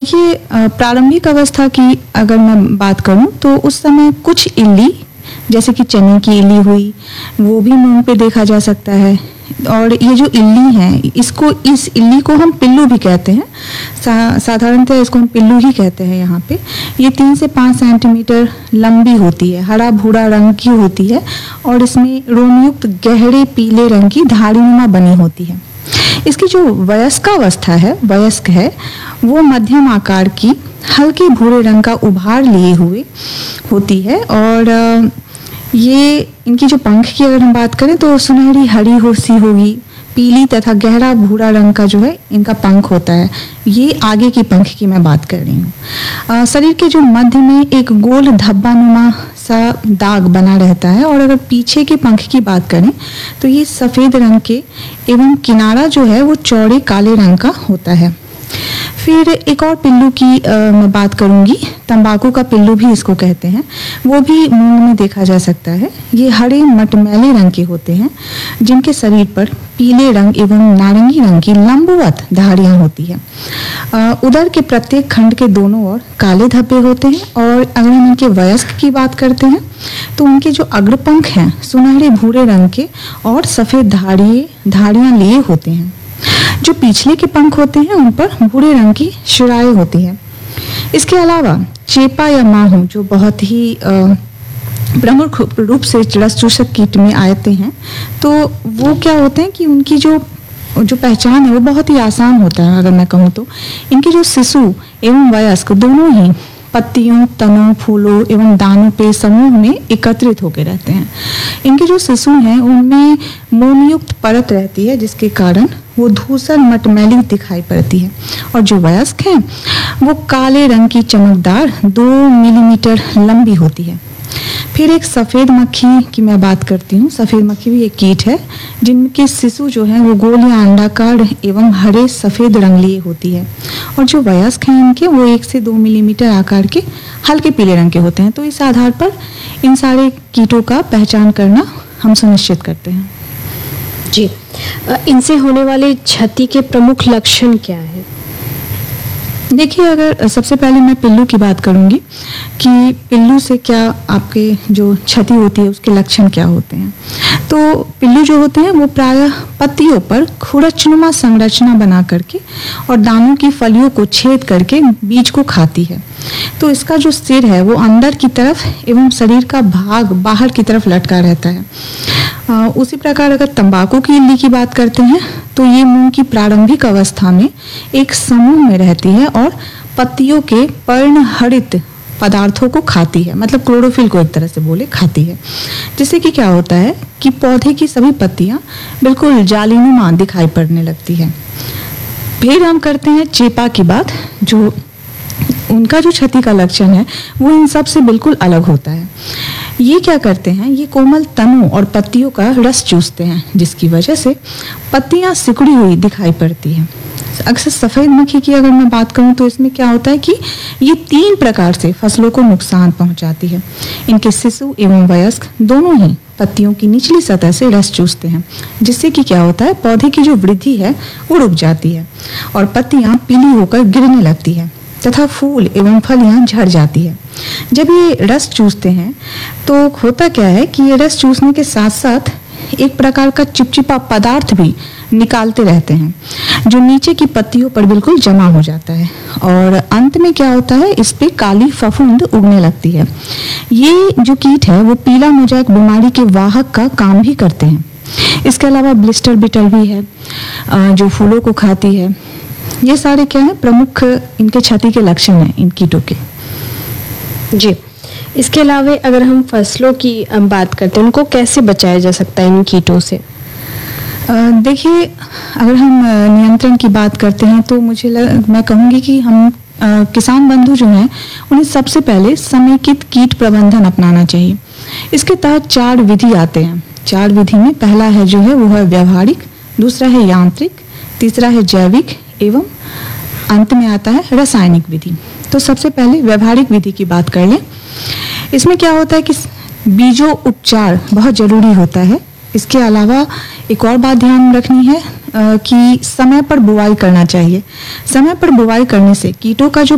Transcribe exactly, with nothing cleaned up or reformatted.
देखिए, अ, प्रारंभिक अवस्था की अगर मैं बात करूं तो उस समय कुछ इल्ली, जैसे कि चने की इल्ली हुई, वो भी मूंग पे देखा जा सकता है। और ये जो इल्ली है, इसको इस इल्ली को हम पिल्लू भी कहते हैं। सा, साधारणतः इसको हम पिल्लू ही कहते हैं यहाँ पे। ये तीन से पाँच सेंटीमीटर लंबी होती है, हरा भूरा रंग की होती है और इसमें रोमयुक्त गहरे पीले रंग की धारीनुमा बनी होती है। इसकी जो वयस्कावस्था है, वयस्क है, वो मध्यम आकार की हल्के भूरे रंग का उभार लिए हुए होती है। और ये इनकी जो पंख की अगर हम बात करें तो सुनहरी हरी होसी होगी, पीली तथा गहरा भूरा रंग का जो है इनका पंख होता है। ये आगे की पंख की मैं बात कर रही हूँ। शरीर के जो मध्य में एक गोल धब्बा नुमा सा दाग बना रहता है। और अगर पीछे के पंख की बात करें तो ये सफ़ेद रंग के एवं किनारा जो है वो चौड़े काले रंग का होता है। फिर एक और पिल्लू की आ, मैं बात करूंगी, तंबाकू का पिल्लू भी इसको कहते हैं। वो भी मूंग में देखा जा सकता है। ये हरे मटमैले रंग के होते हैं, जिनके शरीर पर पीले रंग एवं नारंगी रंग की लंबवत धारियां होती है। आ, उदर के प्रत्येक खंड के दोनों ओर काले धब्बे होते हैं। और अगर हम इनके वयस्क की बात करते हैं तो उनके जो अग्रपंख हैं सुनहरे भूरे रंग के और सफ़ेद धारिये धारियां लिए होते हैं। जो पिछले के पंख होते हैं उन पर भूरे रंग की शिराएं होती है। इसके अलावा चेपा या माहू, जो बहुत ही प्रमुख रूप से रस चूसक कीट में आते हैं, तो वो क्या होते हैं कि उनकी जो जो पहचान है वो बहुत ही आसान होता है। अगर मैं कहूँ तो इनके जो शिशु एवं वयस्क दोनों ही पत्तियों, तनों, फूलों एवं दानों पे समूह में एकत्रित होकर रहते हैं। इनके जो शिशु हैं उनमें मोमयुक्त परत रहती है, जिसके कारण वो धूसर मटमैली दिखाई पड़ती है। और जो वयस्क हैं वो काले रंग की चमकदार दो मिलीमीटर लंबी होती है। फिर एक सफ़ेद मक्खी की मैं बात करती हूँ। सफ़ेद मक्खी भी एक कीट है, जिनके शिशु जो हैं वो गोल या अंडाकार एवं हरे सफ़ेद रंग लिए होती है। और जो वयस्क हैं इनके वो एक से दो मिलीमीटर आकार के हल्के पीले रंग के होते हैं। तो इस आधार पर इन सारे कीटों का पहचान करना हम सुनिश्चित करते हैं। जी, इनसे होने वाली क्षति के प्रमुख लक्षण क्या है? देखिए, अगर सबसे पहले मैं पिल्लू की बात करूंगी कि पिल्लू से क्या आपके जो क्षति होती है उसके लक्षण क्या होते हैं। तो पिल्लू जो होते हैं वो प्रायः पत्तियों पर खुरचनुमा संरचना बना करके और दानों की फलियों को छेद करके बीज को खाती है। तो इसका जो सिर है वो अंदर की तरफ एवं शरीर का भाग बाहर की तरफ लटका रहता है। आ, उसी प्रकार अगर तंबाकू की इल्ली की बात करते हैं तो ये मूंग की प्रारंभिक अवस्था में एक समूह में रहती है और पत्तियों के पर्णहरित पदार्थों को खाती है, मतलब क्लोरोफिल को एक तरह से बोले खाती है। जिससे कि क्या होता है कि पौधे की सभी पत्तियां बिल्कुल जालीनुमा दिखाई पड़ने लगती है। फिर हम करते हैं चेपा की बात। जो उनका जो क्षति का लक्षण है वो इन सब से बिल्कुल अलग होता है। ये क्या करते हैं, ये कोमल तनों और पत्तियों का रस चूसते हैं, जिसकी वजह से पत्तियां सिकुड़ी हुई दिखाई पड़ती हैं। अक्सर सफ़ेद मक्खी की अगर मैं बात करूं तो इसमें क्या होता है कि ये तीन प्रकार से फसलों को नुकसान पहुंचाती है। इनके शिशु एवं वयस्क दोनों ही पत्तियों की निचली सतह से रस चूसते हैं, जिससे कि क्या होता है, पौधे की जो वृद्धि है वो रुक जाती है और पत्तियां पीली होकर गिरने लगती है तथा फूल एवं फलियां झड़ जाती है। जब ये रस चूसते हैं तो होता क्या है कि ये रस चूसने के साथ साथ एक प्रकार का चिपचिपा पदार्थ भी निकालते रहते हैं, जो नीचे की पत्तियों पर बिल्कुल जमा हो जाता है और अंत में क्या होता है, इस पे काली फफूंद उगने लगती है। ये जो कीट है वो पीला मोजाइक बीमारी के वाहक का काम भी करते हैं। इसके अलावा ब्लिस्टर बिटल भी है जो फूलों को खाती है। ये सारे क्या है, प्रमुख इनके क्षति के लक्षण हैं इन कीटों के। जी, इसके अलावा अगर हम फसलों की बात करते हैं, उनको कैसे बचाया जा सकता है इन कीटों से? देखिए, अगर हम नियंत्रण की बात करते हैं तो मुझे लग, मैं कहूँगी कि हम आ, किसान बंधु जो हैं उन्हें सबसे पहले समेकित कीट प्रबंधन अपनाना चाहिए। इसके तहत चार विधि आते हैं। चार विधि में पहला है जो है वो है व्यवहारिक, दूसरा है यांत्रिक, तीसरा है जैविक एवं अंत में आता है रासायनिक विधि। तो सबसे पहले व्यवहारिक विधि की बात कर लें। इसमें क्या होता है कि बीजों उपचार बहुत जरूरी होता है। इसके अलावा एक और बात ध्यान रखनी है कि समय पर बुवाई करना चाहिए। समय पर बुवाई करने से कीटों का जो